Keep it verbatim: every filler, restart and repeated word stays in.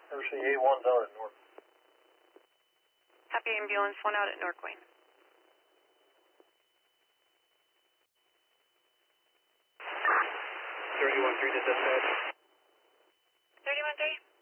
Hershey eight one's out at North. Happy Ambulance one out at North Queen. thirty-one three to dispatch. thirty-one three.